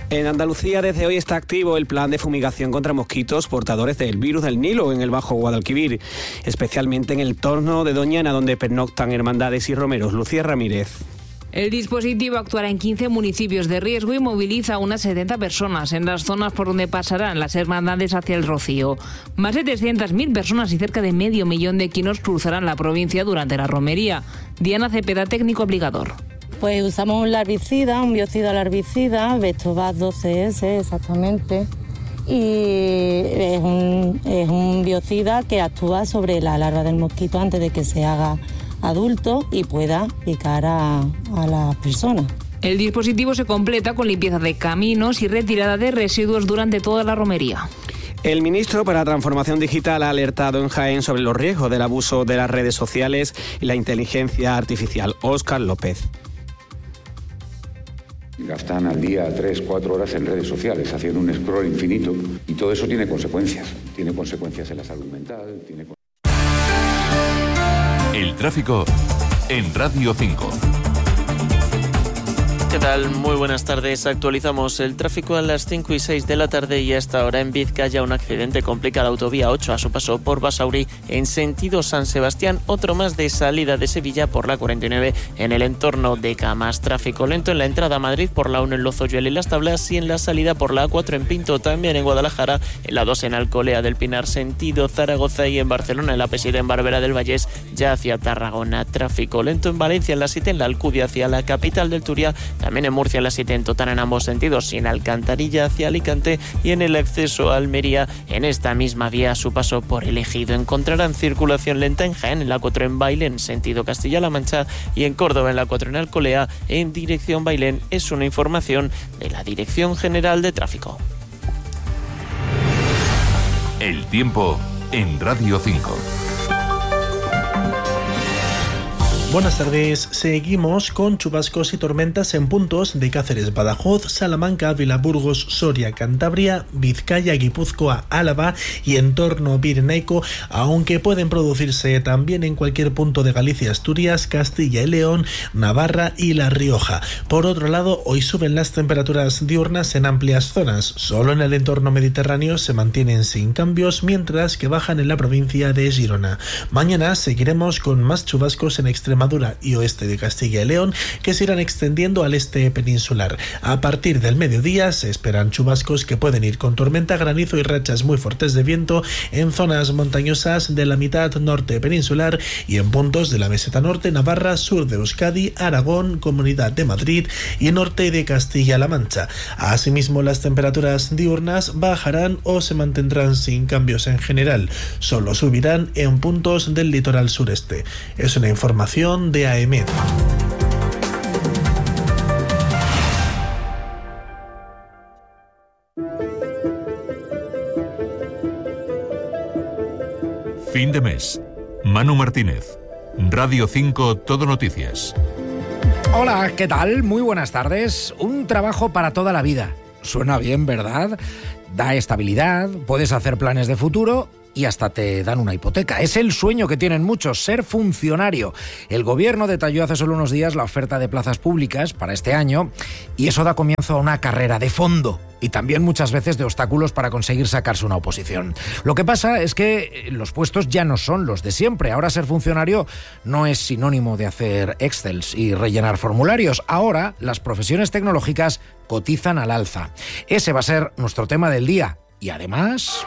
En Andalucía desde hoy está activo el plan de fumigación contra mosquitos portadores del virus del Nilo en el Bajo Guadalquivir, especialmente en el entorno de Doñana, donde pernoctan hermandades y romeros. Lucía Ramírez. El dispositivo actuará en 15 municipios de riesgo y moviliza a unas 70 personas en las zonas por donde pasarán las hermandades hacia el Rocío. Más de 300.000 personas y cerca de 500.000 de equinos cruzarán la provincia durante la romería. Diana Cepeda, técnico aplicador. Pues usamos un larvicida, un biocida larvicida, Vectovac 12S exactamente, y es un biocida que actúa sobre la larva del mosquito antes de que se haga adulto y pueda picar a las personas. El dispositivo se completa con limpieza de caminos y retirada de residuos durante toda la romería. El ministro para la Transformación Digital ha alertado en Jaén sobre los riesgos del abuso de las redes sociales y la inteligencia artificial. Óscar López. Gastan al día 3-4 horas en redes sociales, haciendo un scroll infinito, y todo eso tiene consecuencias. Tiene consecuencias en la salud mental, El tráfico en Radio 5. ¿Qué tal? Muy buenas tardes. Actualizamos el tráfico a las 5 y 6 de la tarde y hasta ahora en Vizcaya un accidente complica la autovía 8 a su paso por Basauri en sentido San Sebastián, otro más de salida de Sevilla por la 49 en el entorno de Camas. Tráfico lento en la entrada a Madrid por la 1 en Lozoyuela y Las Tablas y en la salida por la A4 en Pinto, también en Guadalajara, en la 2 en Alcolea del Pinar sentido Zaragoza y en Barcelona en la P7 en Barberá del Vallés ya hacia Tarragona. Tráfico lento en Valencia en la 7 en la Alcudia hacia la capital del Turia, también en Murcia en la 7 en Totana en ambos sentidos, y en Alcantarilla hacia Alicante y en el acceso a Almería en esta misma vía a su paso por el Ejido. Encontrarán circulación lenta en Jaén en la 4 en Bailén sentido Castilla-La Mancha y en Córdoba en la 4 en Alcolea en dirección Bailén. Es una información de la Dirección General de Tráfico. El tiempo en Radio 5. Buenas tardes. Seguimos con chubascos y tormentas en puntos de Cáceres, Badajoz, Salamanca, Ávila, Burgos, Soria, Cantabria, Vizcaya, Guipúzcoa, Álava y entorno pirenaico, aunque pueden producirse también en cualquier punto de Galicia, Asturias, Castilla y León, Navarra y La Rioja. Por otro lado, hoy suben las temperaturas diurnas en amplias zonas. Solo en el entorno mediterráneo se mantienen sin cambios, mientras que bajan en la provincia de Girona. Mañana seguiremos con más chubascos en Extremadura y oeste de Castilla y León, que se irán extendiendo al este peninsular. A partir del mediodía se esperan chubascos que pueden ir con tormenta, granizo y rachas muy fuertes de viento en zonas montañosas de la mitad norte peninsular y en puntos de la meseta norte, Navarra, sur de Euskadi, Aragón, Comunidad de Madrid y norte de Castilla-La Mancha. Asimismo, las temperaturas diurnas bajarán o se mantendrán sin cambios en general. Solo subirán en puntos del litoral sureste. Es una información de AEMET. Fin de mes. Manu Martínez. Radio 5 Todo Noticias. Hola, ¿qué tal? Muy buenas tardes. Un trabajo para toda la vida. Suena bien, ¿verdad? Da estabilidad, puedes hacer planes de futuro y hasta te dan una hipoteca. Es el sueño que tienen muchos, ser funcionario. El gobierno detalló hace solo unos días la oferta de plazas públicas para este año y eso da comienzo a una carrera de fondo y también muchas veces de obstáculos para conseguir sacarse una oposición. Lo que pasa es que los puestos ya no son los de siempre. Ahora ser funcionario no es sinónimo de hacer Excels y rellenar formularios. Ahora las profesiones tecnológicas cotizan al alza. Ese va a ser nuestro tema del día. Y además...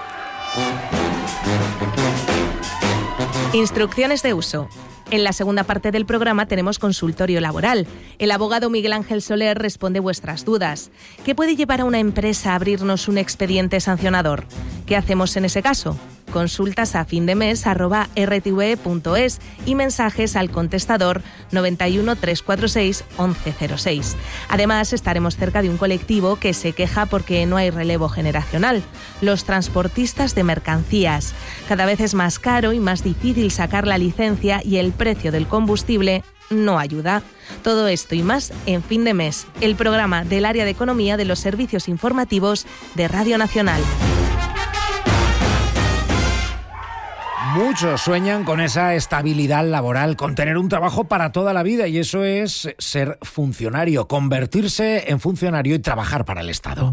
Instrucciones de uso. En la segunda parte del programa tenemos consultorio laboral. El abogado Miguel Ángel Soler responde vuestras dudas. ¿Qué puede llevar a una empresa a abrirnos un expediente sancionador? ¿Qué hacemos en ese caso? Consultas a findemes@rtve.es y mensajes al contestador 91 346 1106. Además, estaremos cerca de un colectivo que se queja porque no hay relevo generacional: los transportistas de mercancías. Cada vez es más caro y más difícil sacar la licencia y el precio del combustible no ayuda. Todo esto y más en Fin de Mes, el programa del área de economía de los servicios informativos de Radio Nacional. Muchos sueñan con esa estabilidad laboral, con tener un trabajo para toda la vida, y eso es ser funcionario, convertirse en funcionario y trabajar para el Estado.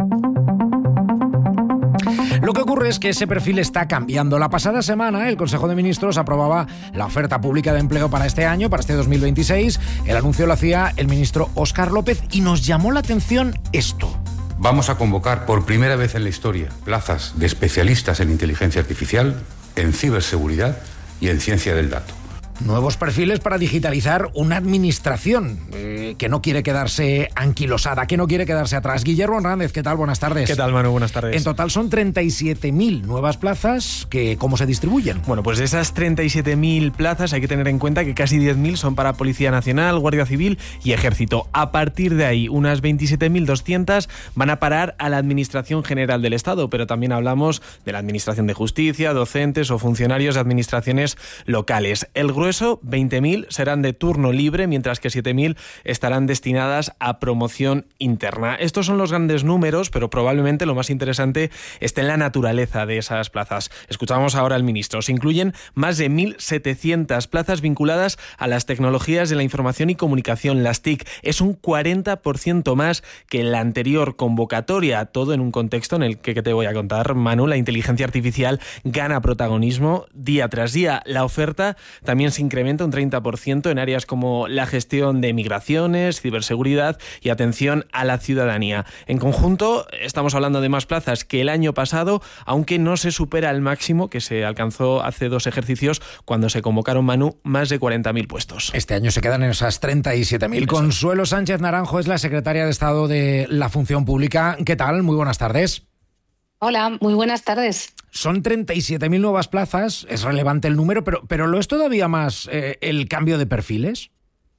Lo que ocurre es que ese perfil está cambiando. La pasada semana el Consejo de Ministros aprobaba la oferta pública de empleo para este año, para este 2026. El anuncio lo hacía el ministro Óscar López y nos llamó la atención esto. Vamos a convocar por primera vez en la historia plazas de especialistas en inteligencia artificial, en ciberseguridad y en ciencia del dato. Nuevos perfiles para digitalizar una administración que no quiere quedarse anquilosada, que no quiere quedarse atrás. Guillermo Hernández, ¿qué tal? Buenas tardes. ¿Qué tal, Manu? Buenas tardes. En total son 37.000 nuevas plazas. ¿Cómo se distribuyen? Bueno, pues de esas 37.000 plazas hay que tener en cuenta que casi 10.000 son para Policía Nacional, Guardia Civil y Ejército. A partir de ahí, unas 27.200 van a parar a la Administración General del Estado, pero también hablamos de la Administración de Justicia, docentes o funcionarios de administraciones locales. El grueso, 20.000, serán de turno libre, mientras que 7.000 estarán destinadas a promoción interna. Estos son los grandes números, pero probablemente lo más interesante esté en la naturaleza de esas plazas. Escuchamos ahora al ministro. Se incluyen más de 1.700 plazas vinculadas a las tecnologías de la información y comunicación, las TIC. Es un 40% más que en la anterior convocatoria. Todo en un contexto en el que te voy a contar, Manu. La inteligencia artificial gana protagonismo día tras día. La oferta también se incrementa un 30% en áreas como la gestión de migraciones, ciberseguridad y atención a la ciudadanía. En conjunto, estamos hablando de más plazas que el año pasado, aunque no se supera el máximo que se alcanzó hace 2 ejercicios cuando se convocaron, Manu, más de 40.000 puestos. Este año se quedan en esas 37.000. Consuelo Sánchez Naranjo es la secretaria de Estado de la Función Pública. ¿Qué tal? Muy buenas tardes. Hola, muy buenas tardes. Son 37.000 nuevas plazas, es relevante el número, pero ¿lo es todavía más el cambio de perfiles?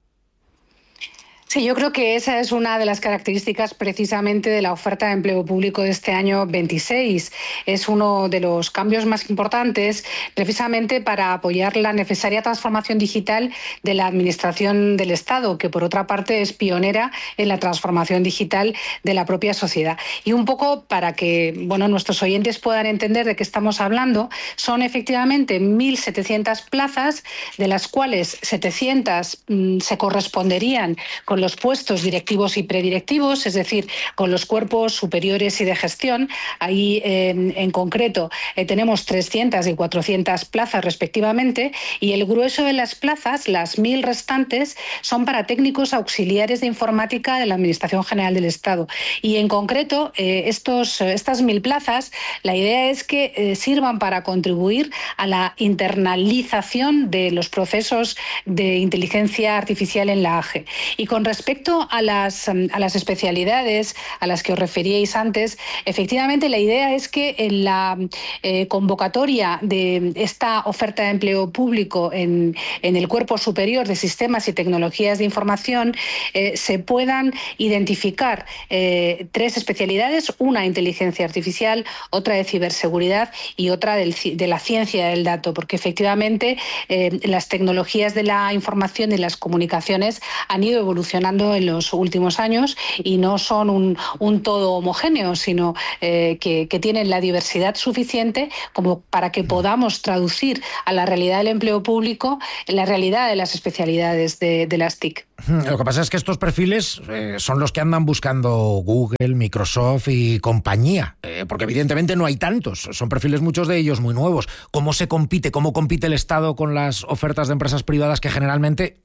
Sí, yo creo que esa es una de las características precisamente de la oferta de empleo público de este año 26. Es uno de los cambios más importantes precisamente para apoyar la necesaria transformación digital de la Administración del Estado, que por otra parte es pionera en la transformación digital de la propia sociedad. Y un poco para que nuestros oyentes puedan entender de qué estamos hablando, son efectivamente 1.700 plazas, de las cuales 700 se corresponderían con los puestos directivos y predirectivos, es decir, con los cuerpos superiores y de gestión. Ahí en concreto tenemos 300 y 400 plazas respectivamente, y el grueso de las plazas, las 1.000 restantes, son para técnicos auxiliares de informática de la Administración General del Estado. Y en concreto, estas 1.000 plazas, la idea es que sirvan para contribuir a la internalización de los procesos de inteligencia artificial en la AGE. Y con respecto a las especialidades a las que os referíais antes, efectivamente la idea es que en la convocatoria de esta oferta de empleo público en el Cuerpo Superior de Sistemas y Tecnologías de Información se puedan identificar 3 especialidades, una inteligencia artificial, otra de ciberseguridad y otra de la ciencia del dato, porque efectivamente las tecnologías de la información y las comunicaciones han ido evolucionando en los últimos años y no son un todo homogéneo, sino que tienen la diversidad suficiente como para que podamos traducir a la realidad del empleo público la realidad de las especialidades de las TIC. Lo que pasa es que estos perfiles son los que andan buscando Google, Microsoft y compañía, porque evidentemente no hay tantos, son perfiles muchos de ellos muy nuevos. ¿Cómo se compite? ¿Cómo compite el Estado con las ofertas de empresas privadas que generalmente,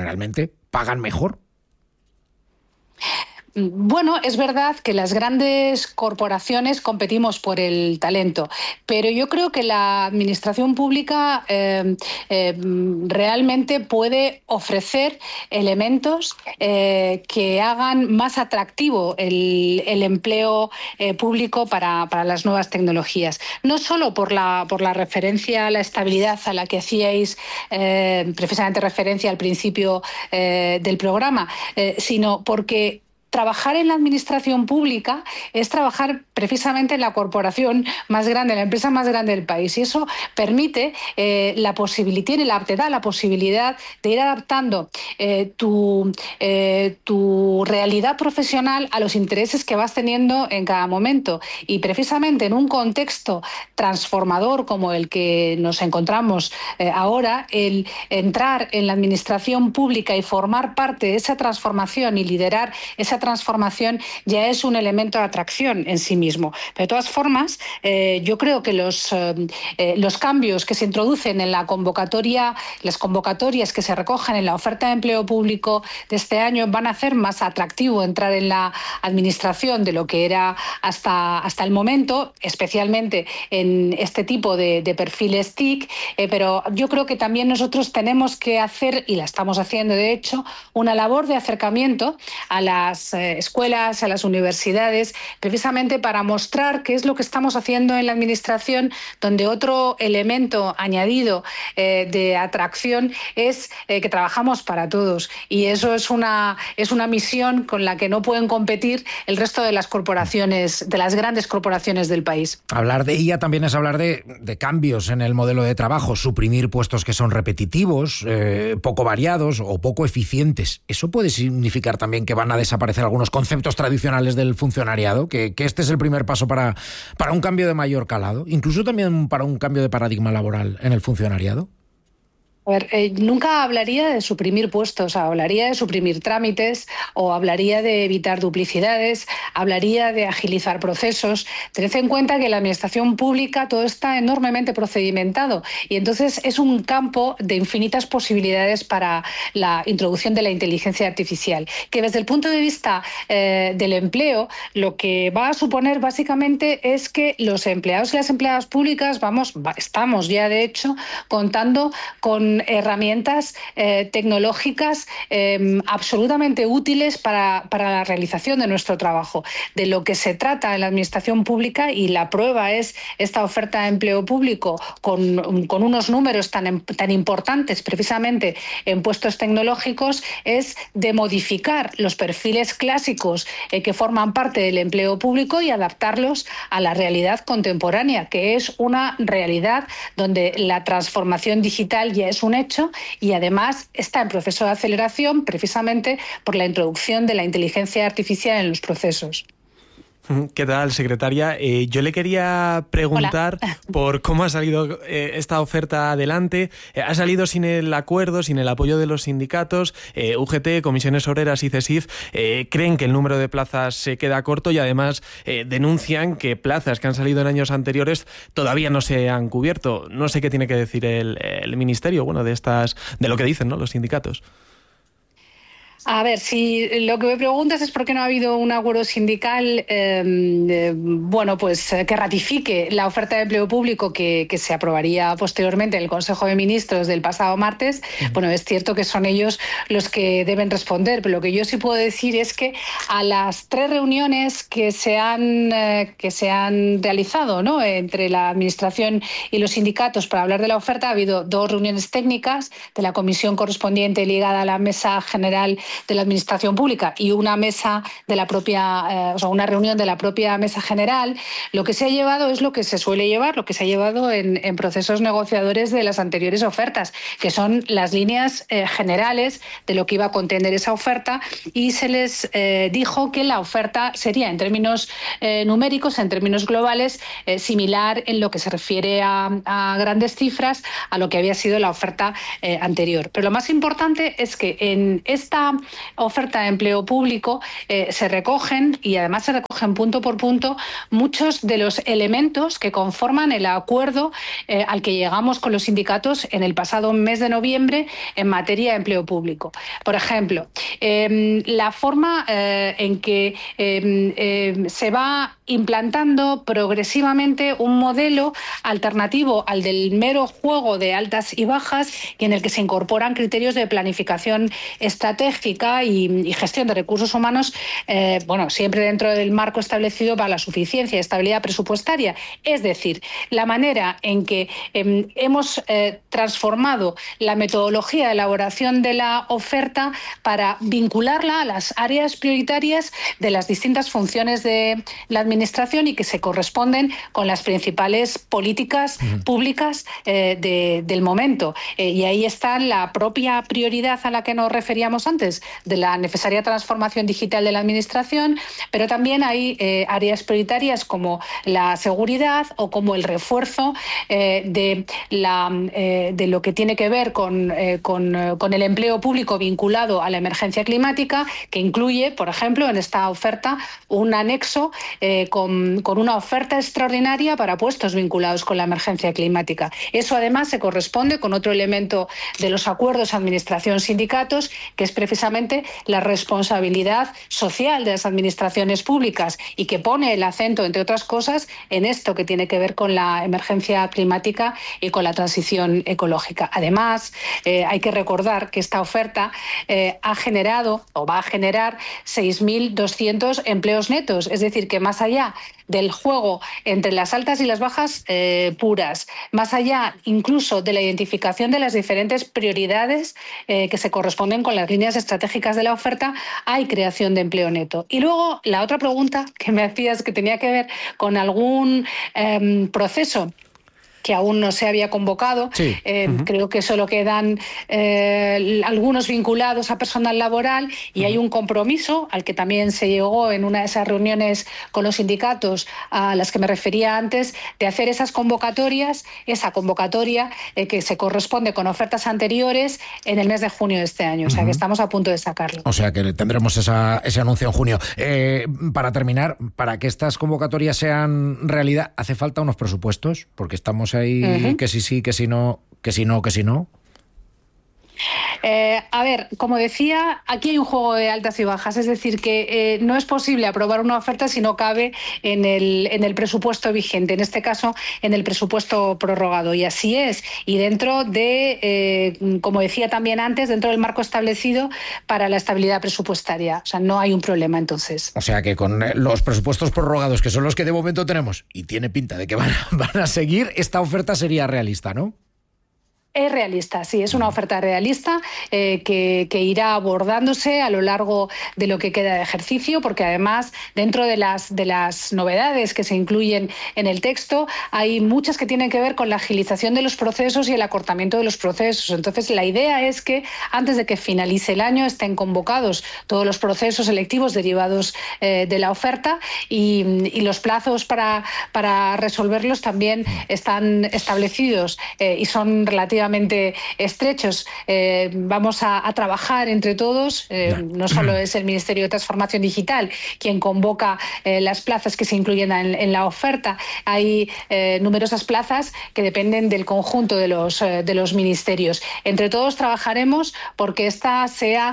pagan mejor? Bueno, es verdad que las grandes corporaciones competimos por el talento, pero yo creo que la administración pública realmente puede ofrecer elementos que hagan más atractivo el empleo público para las nuevas tecnologías. No solo por la referencia a la estabilidad a la que hacíais precisamente referencia al principio del programa, sino porque trabajar en la administración pública es trabajar precisamente en la corporación más grande, en la empresa más grande del país, y eso permite te da la posibilidad de ir adaptando tu realidad profesional a los intereses que vas teniendo en cada momento. Y precisamente en un contexto transformador como el que nos encontramos ahora, el entrar en la administración pública y formar parte de esa transformación y liderar esa transformación ya es un elemento de atracción en sí mismo. Pero de todas formas, yo creo que los cambios que se introducen en las convocatorias que se recogen en la oferta de empleo público de este año van a hacer más atractivo entrar en la administración de lo que era hasta el momento, especialmente en este tipo de perfiles TIC, pero yo creo que también nosotros tenemos que hacer, y la estamos haciendo de hecho, una labor de acercamiento a las escuelas, a las universidades, precisamente para mostrar qué es lo que estamos haciendo en la administración, donde otro elemento añadido de atracción es que trabajamos para todos, y eso es una misión con la que no pueden competir el resto de las corporaciones, de las grandes corporaciones del país. Hablar de ella también es hablar de cambios en el modelo de trabajo, suprimir puestos que son repetitivos, poco variados o poco eficientes. ¿Eso puede significar también que van a desaparecer algunos conceptos tradicionales del funcionariado? ¿Que este es el primer paso para un cambio de mayor calado? Incluso también para un cambio de paradigma laboral en el funcionariado. A ver, nunca hablaría de suprimir puestos, hablaría de suprimir trámites o hablaría de evitar duplicidades, hablaría de agilizar procesos. Tened en cuenta que en la administración pública todo está enormemente procedimentado y entonces es un campo de infinitas posibilidades para la introducción de la inteligencia artificial, que desde el punto de vista del empleo lo que va a suponer básicamente es que los empleados y las empleadas públicas estamos ya de hecho contando con herramientas tecnológicas absolutamente útiles para la realización de nuestro trabajo. De lo que se trata en la administración pública, y la prueba es esta oferta de empleo público con unos números tan importantes precisamente en puestos tecnológicos, es de modificar los perfiles clásicos que forman parte del empleo público y adaptarlos a la realidad contemporánea, que es una realidad donde la transformación digital ya es un hecho y además está en proceso de aceleración precisamente por la introducción de la inteligencia artificial en los procesos. ¿Qué tal, secretaria? Yo le quería preguntar por cómo ha salido esta oferta adelante. Ha salido sin el acuerdo, sin el apoyo de los sindicatos. UGT, Comisiones Obreras y CESIF creen que el número de plazas se queda corto y además denuncian que plazas que han salido en años anteriores todavía no se han cubierto. No sé qué tiene que decir el Ministerio, de lo que dicen, ¿no?, los sindicatos. A ver, si lo que me preguntas es por qué no ha habido un acuerdo sindical, que ratifique la oferta de empleo público que se aprobaría posteriormente en el Consejo de Ministros del pasado martes, bueno, es cierto que son ellos los que deben responder, pero lo que yo sí puedo decir es que a las 3 reuniones que se han realizado, ¿no?, entre la Administración y los sindicatos para hablar de la oferta, ha habido 2 reuniones técnicas de la comisión correspondiente ligada a la Mesa General de la Administración Pública y una mesa de la propia, una reunión de la propia Mesa General. Lo que se ha llevado es lo que se suele llevar, lo que se ha llevado en procesos negociadores de las anteriores ofertas, que son las líneas generales de lo que iba a contener esa oferta, y se les dijo que la oferta sería en términos numéricos, en términos globales, similar en lo que se refiere a grandes cifras a lo que había sido la oferta anterior. Pero lo más importante es que en esta oferta de empleo público se recogen, y además se recogen punto por punto, muchos de los elementos que conforman el acuerdo al que llegamos con los sindicatos en el pasado mes de noviembre en materia de empleo público. Por ejemplo, la forma en que se va implantando progresivamente un modelo alternativo al del mero juego de altas y bajas, y en el que se incorporan criterios de planificación estratégica estratégica y gestión de recursos humanos, siempre dentro del marco establecido para la suficiencia y estabilidad presupuestaria. Es decir, la manera en que hemos transformado la metodología de elaboración de la oferta para vincularla a las áreas prioritarias de las distintas funciones de la Administración y que se corresponden con las principales políticas públicas del momento. Y ahí está la propia prioridad a la que nos referíamos antes, de la necesaria transformación digital de la Administración, pero también hay áreas prioritarias como la seguridad o como el refuerzo de lo que tiene que ver con el empleo público vinculado a la emergencia climática, que incluye, por ejemplo, en esta oferta un anexo con una oferta extraordinaria para puestos vinculados con la emergencia climática. Eso además se corresponde con otro elemento de los acuerdos administración-sindicatos, que es precisamente la responsabilidad social de las administraciones públicas y que pone el acento, entre otras cosas, en esto que tiene que ver con la emergencia climática y con la transición ecológica. Además, hay que recordar que esta oferta ha generado o va a generar 6.200 empleos netos, es decir, que más allá del juego entre las altas y las bajas puras, más allá incluso de la identificación de las diferentes prioridades que se corresponden con las líneas estratégicas de la oferta, hay creación de empleo neto. Y luego la otra pregunta que me hacías, que tenía que ver con algún proceso que aún no se había convocado. Sí. Creo que solo quedan algunos vinculados a personal laboral y hay un compromiso al que también se llegó en una de esas reuniones con los sindicatos a las que me refería antes, de hacer esas convocatorias, esa convocatoria que se corresponde con ofertas anteriores en el mes de junio de este año. O sea que estamos a punto de sacarlo. O sea que tendremos ese anuncio en junio. Para terminar, para que estas convocatorias sean realidad, ¿hace falta unos presupuestos? Porque estamos ahí, que sí, que si no, que si no, que si no. A ver, como decía, aquí hay un juego de altas y bajas, es decir, que no es posible aprobar una oferta si no cabe en el presupuesto vigente, en este caso en el presupuesto prorrogado, y así es, y dentro de, como decía también antes, dentro del marco establecido para la estabilidad presupuestaria, o sea, no hay un problema entonces. O sea que con los presupuestos prorrogados, que son los que de momento tenemos, y tiene pinta de que van a seguir, esta oferta sería realista, ¿no? Es realista, sí, es una oferta realista que irá abordándose a lo largo de lo que queda de ejercicio, porque además dentro de las novedades que se incluyen en el texto hay muchas que tienen que ver con la agilización de los procesos y el acortamiento de los procesos. Entonces la idea es que antes de que finalice el año estén convocados todos los procesos selectivos derivados de la oferta y los plazos para resolverlos también están establecidos y son relativamente estrechos. Vamos a trabajar entre todos, no solo es el Ministerio de Transformación Digital quien convoca las plazas que se incluyen en la oferta, hay numerosas plazas que dependen del conjunto de los ministerios. Entre todos trabajaremos porque esta sea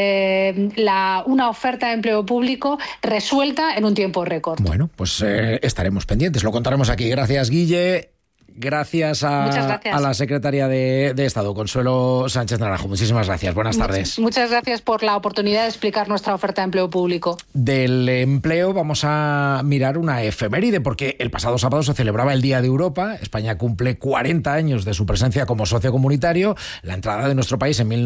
una oferta de empleo público resuelta en un tiempo récord. Bueno, pues estaremos pendientes, lo contaremos aquí. Gracias, Guille. Gracias a la secretaria de Estado, Consuelo Sánchez Naranjo. Muchísimas gracias. Buenas tardes. Muchas gracias por la oportunidad de explicar nuestra oferta de empleo público. Del empleo vamos a mirar una efeméride, porque el pasado sábado se celebraba el Día de Europa. España cumple 40 años de su presencia como socio comunitario. La entrada de nuestro país en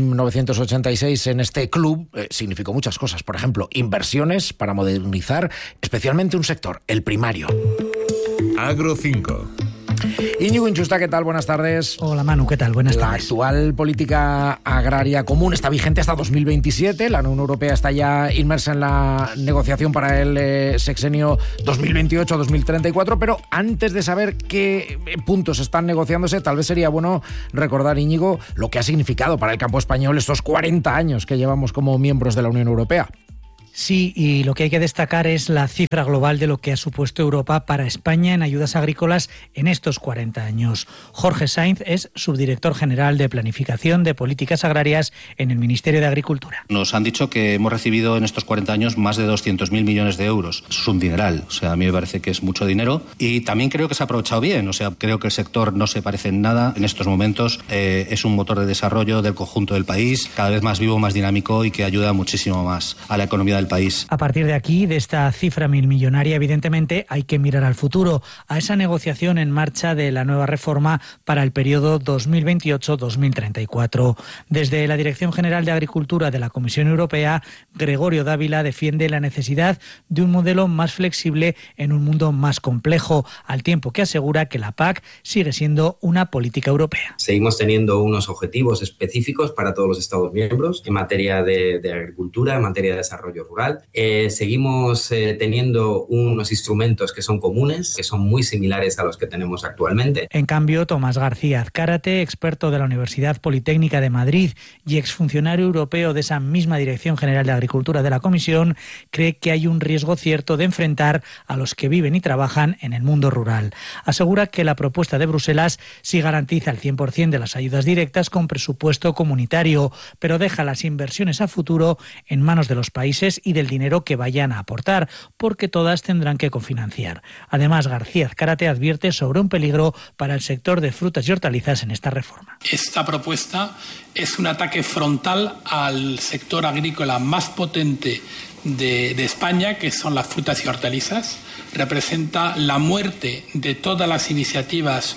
1986 en este club significó muchas cosas. Por ejemplo, inversiones para modernizar especialmente un sector, el primario. Agro 5. Íñigo Inchusta, ¿qué tal? Buenas tardes. Hola Manu, ¿qué tal? Buenas tardes. La actual política agraria común está vigente hasta 2027. La Unión Europea está ya inmersa en la negociación para el sexenio 2028-2034, pero antes de saber qué puntos están negociándose, tal vez sería bueno recordar, Íñigo, lo que ha significado para el campo español estos 40 años que llevamos como miembros de la Unión Europea. Sí, y lo que hay que destacar es la cifra global de lo que ha supuesto Europa para España en ayudas agrícolas en estos 40 años. Jorge Sainz es subdirector general de Planificación de Políticas Agrarias en el Ministerio de Agricultura. Nos han dicho que hemos recibido en estos 40 años más de 200.000 millones de euros. Eso es un dineral, o sea, a mí me parece que es mucho dinero y también creo que se ha aprovechado bien, o sea, creo que el sector no se parece en nada en estos momentos, es un motor de desarrollo del conjunto del país, cada vez más vivo, más dinámico y que ayuda muchísimo más a la economía del país. A partir de aquí, de esta cifra millonaria, evidentemente hay que mirar al futuro, a esa negociación en marcha de la nueva reforma para el periodo 2028-2034. Desde la Dirección General de Agricultura de la Comisión Europea, Gregorio Dávila defiende la necesidad de un modelo más flexible en un mundo más complejo, al tiempo que asegura que la PAC sigue siendo una política europea. Seguimos teniendo unos objetivos específicos para todos los Estados miembros en materia de agricultura, en materia de desarrollo rural. Seguimos teniendo unos instrumentos que son comunes, que son muy similares a los que tenemos actualmente. En cambio, Tomás García Azcárate, experto de la Universidad Politécnica de Madrid y exfuncionario europeo de esa misma Dirección General de Agricultura de la Comisión, cree que hay un riesgo cierto de enfrentar a los que viven y trabajan en el mundo rural. Asegura que la propuesta de Bruselas sí garantiza el 100% de las ayudas directas con presupuesto comunitario, pero deja las inversiones a futuro en manos de los países y del dinero que vayan a aportar, porque todas tendrán que cofinanciar. Además, García Azcárate advierte sobre un peligro para el sector de frutas y hortalizas en esta reforma. Esta propuesta es un ataque frontal al sector agrícola más potente de España, que son las frutas y hortalizas. Representa la muerte de todas las iniciativas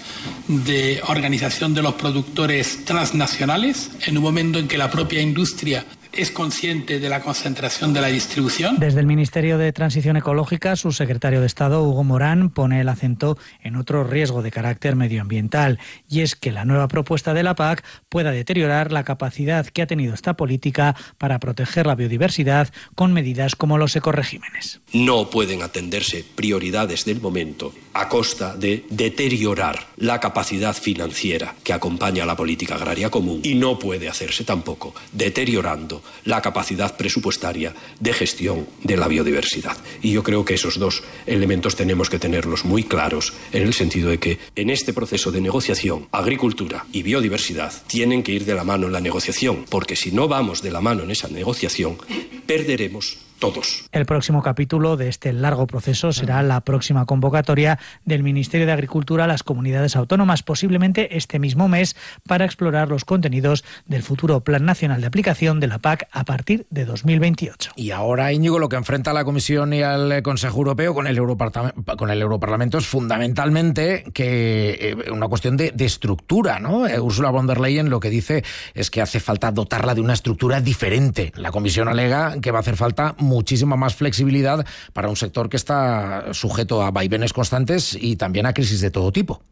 de organización de los productores transnacionales en un momento en que la propia industria es consciente de la concentración de la distribución. Desde el Ministerio de Transición Ecológica, su secretario de Estado, Hugo Morán, pone el acento en otro riesgo de carácter medioambiental, y es que la nueva propuesta de la PAC pueda deteriorar la capacidad que ha tenido esta política para proteger la biodiversidad con medidas como los ecoregímenes. No pueden atenderse prioridades del momento a costa de deteriorar la capacidad financiera que acompaña a la política agraria común, y no puede hacerse tampoco deteriorando la capacidad presupuestaria de gestión de la biodiversidad. Y yo creo que esos dos elementos tenemos que tenerlos muy claros, en el sentido de que en este proceso de negociación, agricultura y biodiversidad tienen que ir de la mano en la negociación, porque si no vamos de la mano en esa negociación, perderemos todos. El próximo capítulo de este largo proceso será la próxima convocatoria del Ministerio de Agricultura a las comunidades autónomas, posiblemente este mismo mes, para explorar los contenidos del futuro Plan Nacional de Aplicación de la PAC a partir de 2028. Y ahora, Íñigo, lo que enfrenta a la Comisión y al Consejo Europeo con el Europarlamento es fundamentalmente que una cuestión de estructura, ¿no? Ursula von der Leyen lo que dice es que hace falta dotarla de una estructura diferente. La Comisión alega que va a hacer falta muchísima más flexibilidad para un sector que está sujeto a vaivenes constantes y también a crisis de todo tipo.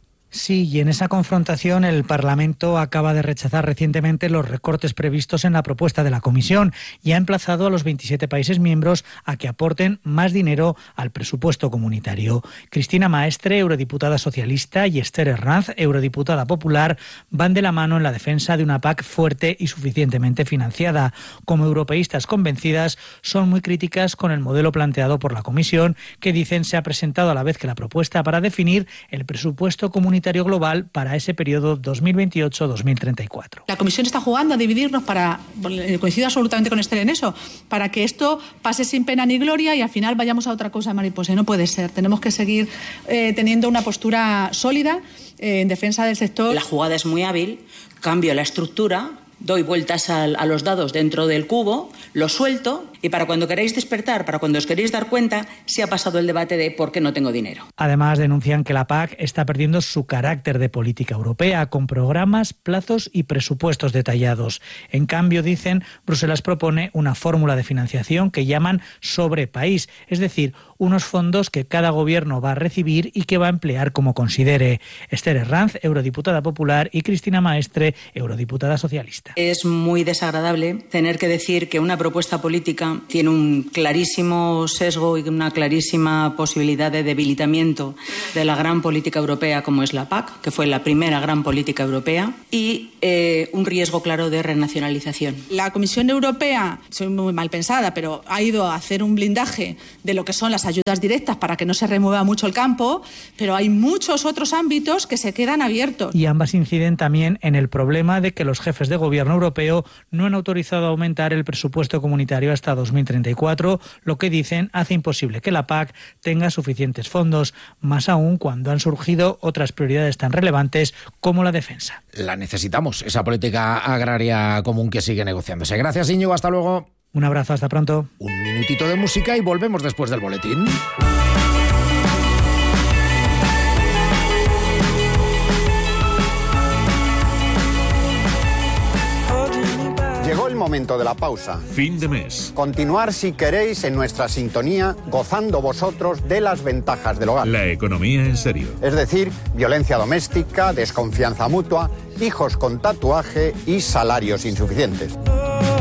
Sí, y en esa confrontación el Parlamento acaba de rechazar recientemente los recortes previstos en la propuesta de la Comisión y ha emplazado a los 27 países miembros a que aporten más dinero al presupuesto comunitario. Cristina Maestre, eurodiputada socialista, y Esther Herranz, eurodiputada popular, van de la mano en la defensa de una PAC fuerte y suficientemente financiada. Como europeístas convencidas, son muy críticas con el modelo planteado por la Comisión, que dicen se ha presentado a la vez que la propuesta para definir el presupuesto comunitario global para ese periodo 2028-2034. La Comisión está jugando a dividirnos coincido absolutamente con Esther en eso, para que esto pase sin pena ni gloria y al final vayamos a otra cosa mariposa. Y no puede ser. Tenemos que seguir teniendo una postura sólida en defensa del sector. La jugada es muy hábil, cambio la estructura, doy vueltas a los dados dentro del cubo, lo suelto y para cuando queréis despertar, para cuando os queréis dar cuenta, se ha pasado el debate de por qué no tengo dinero. Además, denuncian que la PAC está perdiendo su carácter de política europea, con programas, plazos y presupuestos detallados. En cambio, dicen, Bruselas propone una fórmula de financiación que llaman sobre país, es decir, unos fondos que cada gobierno va a recibir y que va a emplear como considere. Esther Herranz, eurodiputada popular, y Cristina Maestre, eurodiputada socialista. Es muy desagradable tener que decir que una propuesta política Europea tiene un clarísimo sesgo y una clarísima posibilidad de debilitamiento de la gran política europea como es la PAC, que fue la primera gran política europea, y un riesgo claro de renacionalización. La Comisión Europea, soy muy mal pensada, pero ha ido a hacer un blindaje de lo que son las ayudas directas para que no se remueva mucho el campo, pero hay muchos otros ámbitos que se quedan abiertos. Y ambas inciden también en el problema de que los jefes de gobierno europeo no han autorizado aumentar el presupuesto comunitario hasta 2034, lo que dicen hace imposible que la PAC tenga suficientes fondos, más aún cuando han surgido otras prioridades tan relevantes como la defensa. La necesitamos, esa política agraria común que sigue negociándose. Gracias, Íñigo, hasta luego. Un abrazo, hasta pronto. Un minutito de música y volvemos después del boletín. Llegó el momento de la pausa. Fin de mes. Continuar, si queréis, en nuestra sintonía, gozando vosotros de las ventajas del hogar. La economía en serio. Es decir, violencia doméstica, desconfianza mutua, hijos con tatuaje y salarios insuficientes.